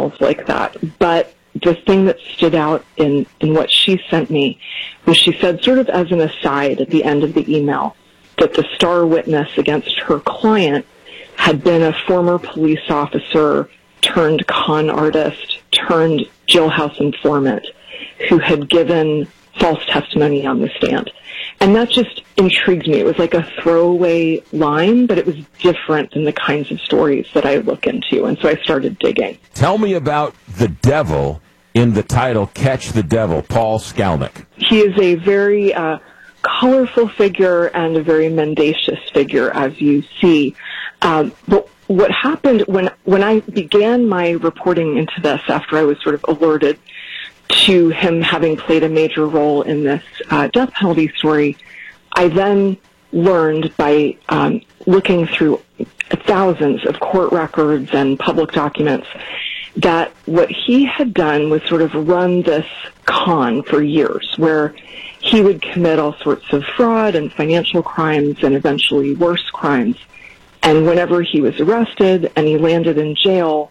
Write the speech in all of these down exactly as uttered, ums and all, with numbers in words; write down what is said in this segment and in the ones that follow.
emails like that. But the thing that stood out in, in what she sent me was she said, sort of as an aside at the end of the email, that the star witness against her client had been a former police officer turned con artist turned jailhouse informant who had given false testimony on the stand. And that just intrigued me. It was like a throwaway line, but it was different than the kinds of stories that I look into. And so I started digging. Tell me about the devil in the title, Catch the Devil, Paul Skalnick. He is a very uh, colorful figure and a very mendacious figure, as you see. Um, but what happened when, when I began my reporting into this, after I was sort of alerted to him having played a major role in this uh, death penalty story, I then learned by um, looking through thousands of court records and public documents that what he had done was sort of run this con for years, where he would commit all sorts of fraud and financial crimes and eventually worse crimes. And whenever he was arrested and he landed in jail,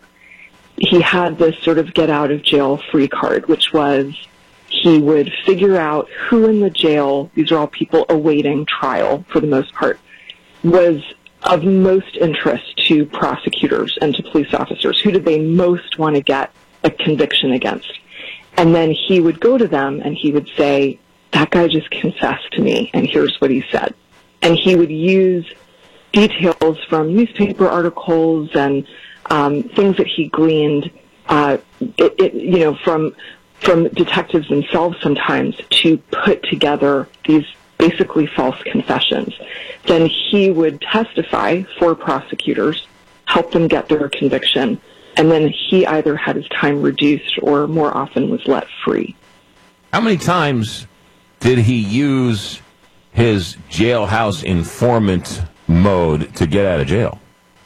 he had this sort of get-out-of-jail-free card, which was he would figure out who in the jail, these are all people awaiting trial for the most part, was of most interest to prosecutors and to police officers. Who did they most want to get a conviction against? And then he would go to them and he would say, that guy just confessed to me, and here's what he said. And he would use details from newspaper articles and um, things that he gleaned, uh, it, it, you know, from from detectives themselves sometimes, to put together these basically false confessions. Then he would testify for prosecutors, help them get their conviction, and then he either had his time reduced or more often was let free. How many times did he use his jailhouse informant mode to get out of jail?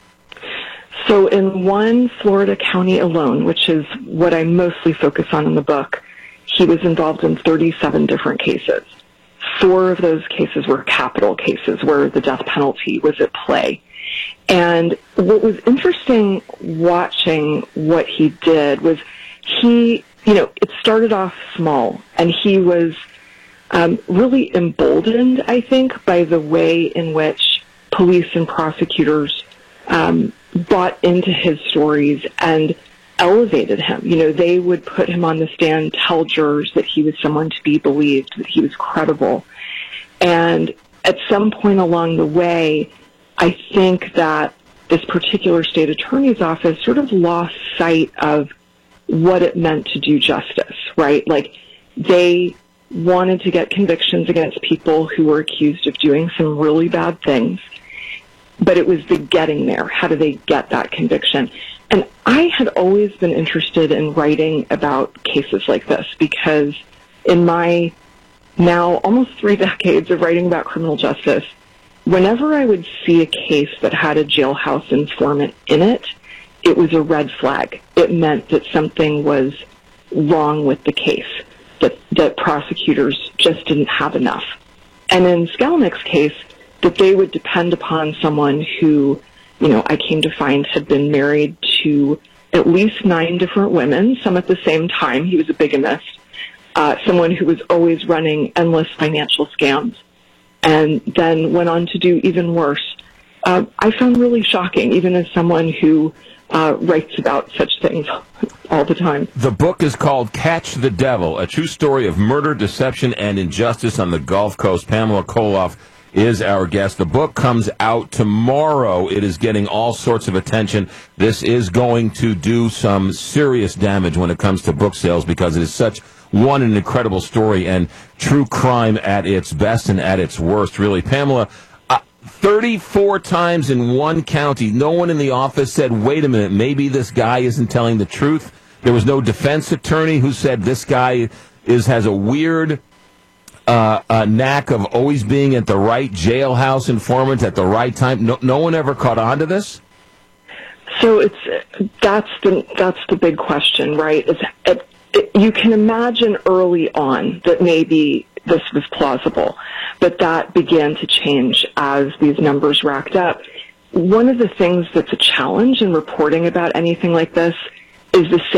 So in one Florida county alone, which is what I mostly focus on in the book, he was involved in thirty-seven different cases. Four of those cases were capital cases where the death penalty was at play. And what was interesting watching what he did was he, you know, it started off small, and he was um, really emboldened, I think, by the way in which police and prosecutors um, bought into his stories and elevated him. You know, they would put him on the stand, tell jurors that he was someone to be believed, that he was credible. And at some point along the way, I think that this particular state attorney's office sort of lost sight of what it meant to do justice, right? Like, they wanted to get convictions against people who were accused of doing some really bad things, but it was the getting there. How do they get that conviction? And I had always been interested in writing about cases like this because in my now almost three decades of writing about criminal justice, whenever I would see a case that had a jailhouse informant in it, it was a red flag. It meant that something was wrong with the case, that, that prosecutors just didn't have enough. And in Skalnick's case, that they would depend upon someone who, you know, I came to find had been married to at least nine different women, some at the same time. He was a bigamist. Uh, someone who was always running endless financial scams, and then went on to do even worse. Uh, I found really shocking, even as someone who uh, writes about such things all the time. The book is called Catch the Devil, a true story of murder, deception, and injustice on the Gulf Coast. Pamela Koloff is our guest. The book comes out tomorrow. It is getting all sorts of attention. This is going to do some serious damage when it comes to book sales because it is such one an incredible story and true crime at its best and at its worst, really. Pamela, uh, thirty-four times in one county, no one in the office said, wait a minute, maybe this guy isn't telling the truth. There was no defense attorney who said this guy is has a weird uh, uh, knack of always being at the right jailhouse informant at the right time. No, no one ever caught on to this? So it's that's the that's the big question, right? It's, it, it, you can imagine early on that maybe this was plausible, but that began to change as these numbers racked up. One of the things that's a challenge in reporting about anything like this is the